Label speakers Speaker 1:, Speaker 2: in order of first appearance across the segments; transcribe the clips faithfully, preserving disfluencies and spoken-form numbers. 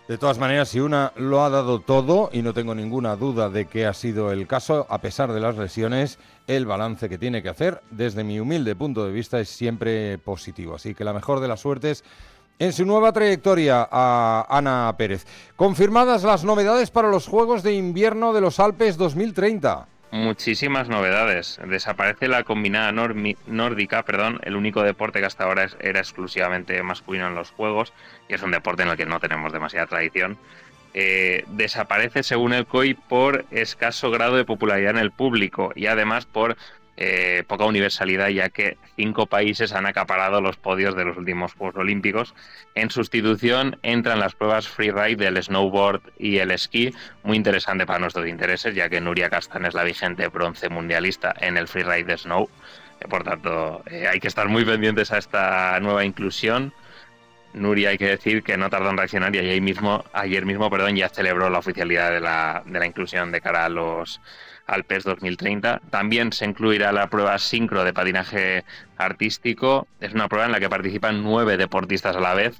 Speaker 1: De todas maneras, si una lo ha dado todo, y no tengo ninguna duda de que ha sido el caso, a pesar de las lesiones, el balance que tiene que hacer, desde mi humilde punto de vista, es siempre positivo. Así que la mejor de las suertes en su nueva trayectoria a Ana Pérez. Confirmadas las novedades para los Juegos de Invierno de los Alpes dos mil treinta.
Speaker 2: Muchísimas novedades. Desaparece la combinada normi- nórdica, perdón, el único deporte que hasta ahora es, era exclusivamente masculino en los Juegos, y es un deporte en el que no tenemos demasiada tradición. Eh, desaparece, según el C O I, por escaso grado de popularidad en el público y además por eh, poca universalidad, ya que cinco países han acaparado los podios de los últimos Juegos Olímpicos. En sustitución entran las pruebas freeride del snowboard y el esquí, muy interesante para nuestros intereses, ya que Nuria Castán es la vigente bronce mundialista en el freeride de snow. Eh, por tanto, eh, hay que estar muy pendientes a esta nueva inclusión. Nuria, hay que decir que no tardó en reaccionar y ayer mismo, ayer mismo perdón, ya celebró la oficialidad de la, de la inclusión de cara a los Alpes dos mil treinta. También se incluirá la prueba sincro de patinaje artístico. Es una prueba en la que participan nueve deportistas a la vez.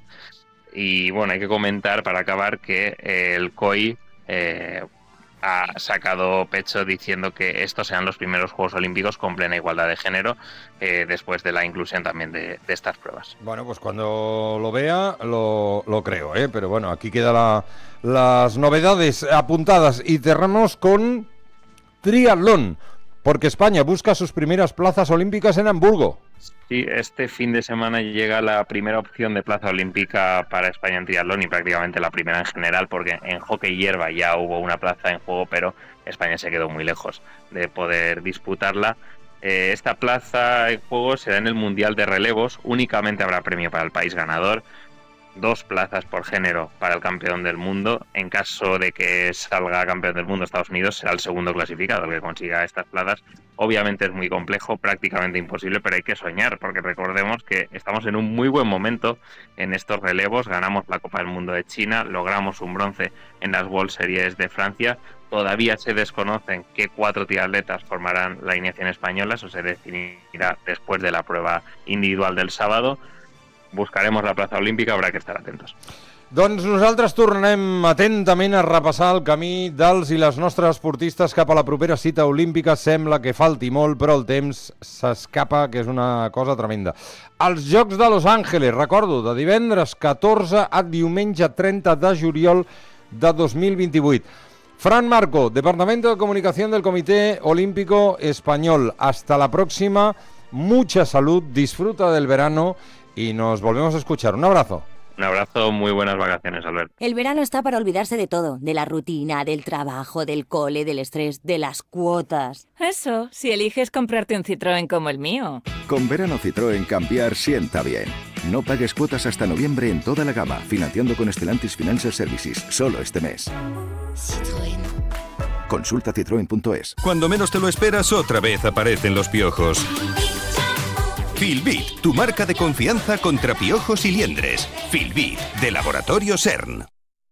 Speaker 2: Y bueno, hay que comentar para acabar que eh, el C O I eh, ha sacado pecho diciendo que estos sean los primeros Juegos Olímpicos con plena igualdad de género, eh, después de la inclusión también de, de estas pruebas.
Speaker 1: Bueno, pues cuando lo vea lo, lo creo, ¿eh? Pero bueno, aquí quedan la, las novedades apuntadas y cerramos con triatlón, porque España busca sus primeras plazas olímpicas en Hamburgo.
Speaker 2: Sí, este fin de semana llega la primera opción de plaza olímpica para España en triatlón y prácticamente la primera en general, porque en hockey hierba ya hubo una plaza en juego, pero España se quedó muy lejos de poder disputarla. Eh, esta plaza en juego será en el Mundial de Relevos, únicamente habrá premio para el país ganador, dos plazas por género para el campeón del mundo. En caso de que salga campeón del mundo Estados Unidos, será el segundo clasificado el que consiga estas plazas. Obviamente es muy complejo, prácticamente imposible, pero hay que soñar, porque recordemos que estamos en un muy buen momento en estos relevos. Ganamos la Copa del Mundo de China, logramos un bronce en las World Series de Francia. Todavía se desconocen qué cuatro triatletas formarán la alineación española, eso se definirá después de la prueba individual del sábado. Buscaremos la plaça olímpica, haurà que estar atentos.
Speaker 1: Doncs nosaltres tornem atentament a repassar el camí dels i les nostres esportistes cap a la propera cita olímpica. Sembla que falti molt, però el temps s'escapa, que és una cosa tremenda. Els Jocs de Los Ángeles, recordo, de divendres catorze a diumenge trenta de juliol de dos mil vint-i-vuit. Fran Marco, Departamento de Comunicación del Comité Olímpico Español. Hasta la próxima, mucha salud, disfruta del verano y nos volvemos a escuchar. Un abrazo.
Speaker 2: Un abrazo, muy buenas vacaciones, Albert.
Speaker 3: El verano está para olvidarse de todo, de la rutina, del trabajo, del cole, del estrés, de las cuotas.
Speaker 4: Eso, si eliges comprarte un Citroën como el mío.
Speaker 5: Con verano Citroën cambiar sienta bien. No pagues cuotas hasta noviembre en toda la gama, financiando con Stellantis Financial Services, solo este mes.
Speaker 3: Citroën.
Speaker 5: Consulta citroen punto es.
Speaker 6: Cuando menos te lo esperas, otra vez aparecen los piojos. Filbit, tu marca de confianza contra piojos y liendres. Filbit, de Laboratorio CERN.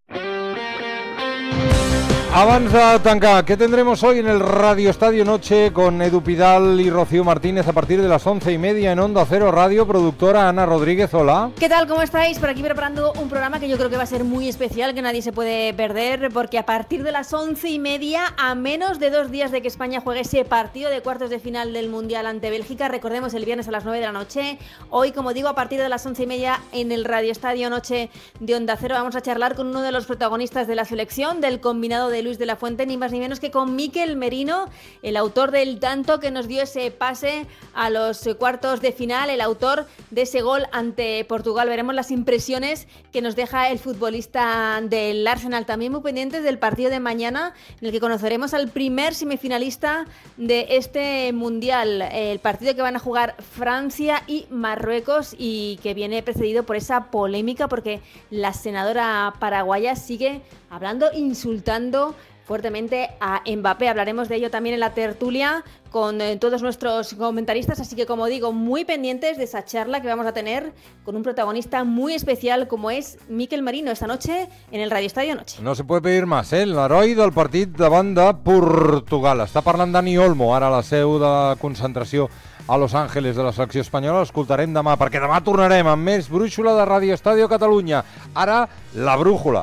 Speaker 1: Abans de tancar, ¿qué tendremos hoy en el Radio Estadio Noche con Edu Pidal y Rocío Martínez a partir de las once y media en Onda Cero Radio? Productora Ana Rodríguez, hola.
Speaker 7: ¿Qué tal? ¿Cómo estáis? Por aquí preparando un programa que yo creo que va a ser muy especial, que nadie se puede perder, porque a partir de las once y media, a menos de dos días de que España juegue ese partido de cuartos de final del Mundial ante Bélgica, recordemos el viernes a las nueve de la noche, hoy, como digo, a partir de las once y media en el Radio Estadio Noche de Onda Cero vamos a charlar con uno de los protagonistas de la selección, del combinado de Luis de la Fuente, ni más ni menos que con Mikel Merino, el autor del tanto que nos dio ese pase a los cuartos de final, el autor de ese gol ante Portugal. Veremos las impresiones que nos deja el futbolista del Arsenal. También muy pendientes del partido de mañana, en el que conoceremos al primer semifinalista de este Mundial, el partido que van a jugar Francia y Marruecos, y que viene precedido por esa polémica porque la senadora paraguaya sigue hablando, insultando fuertemente a Mbappé. Hablaremos de ello también en la tertulia con eh, todos nuestros comentaristas, así que, como digo, muy pendientes de esa charla que vamos a tener con un protagonista muy especial como es Mikel Merino esta noche en el Radio Estadio Noche.
Speaker 1: No se puede pedir més, eh? L'heroi del partit davant de Portugal. Està parlant Dani Olmo, ara a la seu de la concentració a Los Ángeles de la selecció espanyola. L'escoltarem demà, perquè demà tornarem amb més brúixola de Radio Estadio Catalunya. Ara, la brújula.